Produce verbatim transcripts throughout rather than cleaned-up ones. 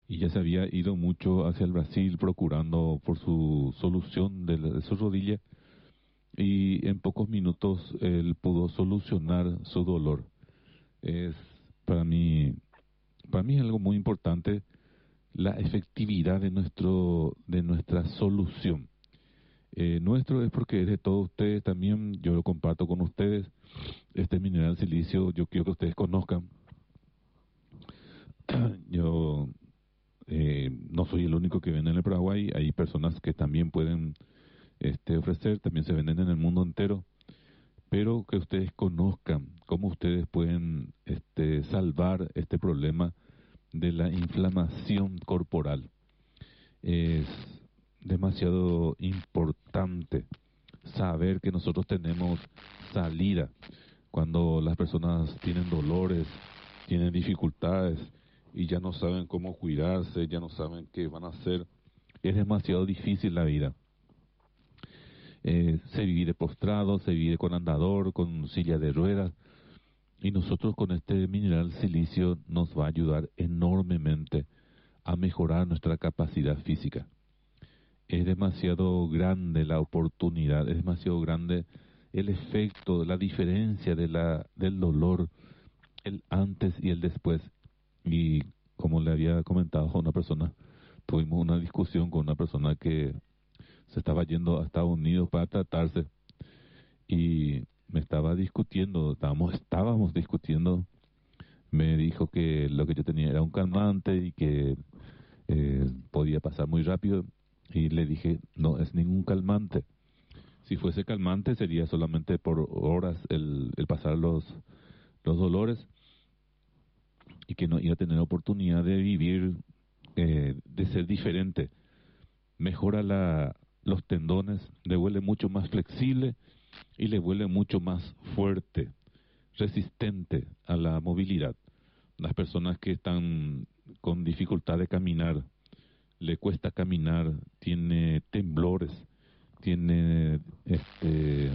y ya se había ido mucho hacia el Brasil procurando por su solución de, la- de su rodilla, y en pocos minutos él pudo solucionar su dolor. Es para mí, para mí es algo muy importante la efectividad de nuestro, de nuestra solución. Eh, nuestro es porque es de todos ustedes también, yo lo comparto con ustedes. Este mineral silicio yo quiero que ustedes conozcan. Yo eh, no soy el único que vende en el Paraguay, hay personas que también pueden este, ofrecer, también se venden en el mundo entero, pero que ustedes conozcan cómo ustedes pueden este, salvar este problema de la inflamación corporal. Es demasiado importante saber que nosotros tenemos salida cuando las personas tienen dolores, tienen dificultades y ya no saben cómo cuidarse, ya no saben qué van a hacer. Es demasiado difícil la vida. Eh, se vive postrado, se vive con andador, con silla de ruedas, y nosotros con este mineral silicio nos va a ayudar enormemente a mejorar nuestra capacidad física. Es demasiado grande la oportunidad, es demasiado grande el efecto, la diferencia de la, del dolor, el antes y el después. Y como le había comentado a una persona, tuvimos una discusión con una persona que se estaba yendo a Estados Unidos para tratarse, y me estaba discutiendo, estábamos, estábamos discutiendo, me dijo que lo que yo tenía era un calmante y que eh, podía pasar muy rápido, y le dije, no es ningún calmante. Si fuese calmante sería solamente por horas el, el pasar los, los dolores, y que no iba a tener oportunidad de vivir, eh, de ser diferente. Mejora la, los tendones, le vuelve mucho más flexible y le vuelve mucho más fuerte, resistente a la movilidad. Las personas que están con dificultad de caminar, le cuesta caminar, tiene temblores, tiene este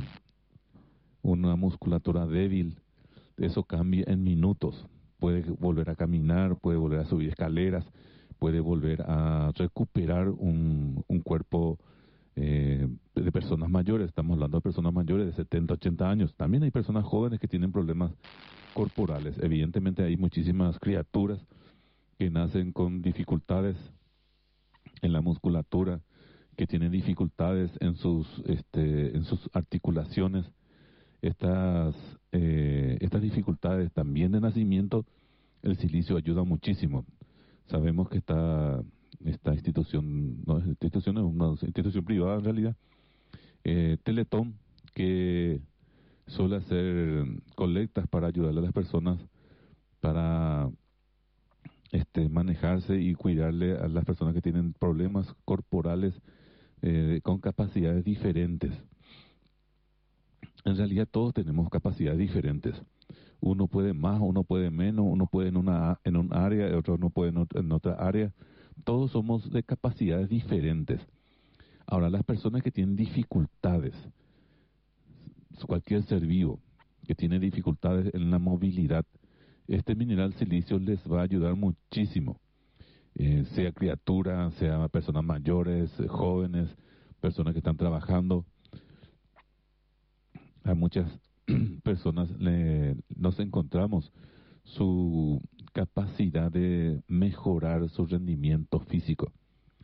una musculatura débil, eso cambia en minutos. Puede volver a caminar, puede volver a subir escaleras, puede volver a recuperar un, un cuerpo eh, de personas mayores. Estamos hablando de personas mayores de setenta, ochenta años. También hay personas jóvenes que tienen problemas corporales. Evidentemente hay muchísimas criaturas que nacen con dificultades en la musculatura, que tienen dificultades en sus, este, en sus articulaciones. Estas, eh, estas dificultades también de nacimiento, el silicio ayuda muchísimo. Sabemos que esta, esta institución, no es institución, es una institución privada en realidad, eh, Teletón, que suele hacer colectas para ayudarle a las personas para este, manejarse y cuidarle a las personas que tienen problemas corporales eh, con capacidades diferentes. En realidad todos tenemos capacidades diferentes. Uno puede más, uno puede menos, uno puede en una en un área, otro no puede en otra, en otra área. Todos somos de capacidades diferentes. Ahora, las personas que tienen dificultades, cualquier ser vivo que tiene dificultades en la movilidad, este mineral silicio les va a ayudar muchísimo. Eh, sea criatura, sea personas mayores, eh, jóvenes, personas que están trabajando. A muchas personas le, nos encontramos su capacidad de mejorar su rendimiento físico.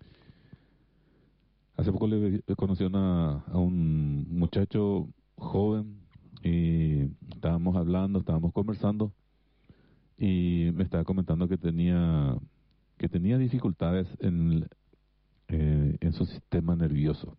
Hace poco le conocí una, a un muchacho joven y estábamos hablando, estábamos conversando, y me estaba comentando que tenía que tenía dificultades en, eh, en su sistema nervioso.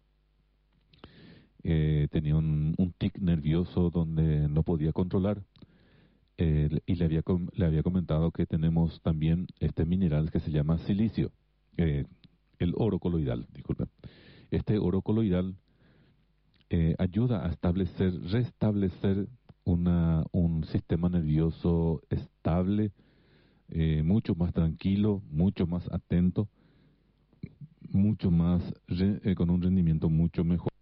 Eh, tenía un, un tic nervioso donde no podía controlar, eh, y le había, com- le había comentado que tenemos también este mineral que se llama silicio, eh, el oro coloidal, disculpe. Este oro coloidal eh, ayuda a establecer, restablecer una, un sistema nervioso estable, eh, mucho más tranquilo, mucho más atento, mucho más, re- eh, con un rendimiento mucho mejor.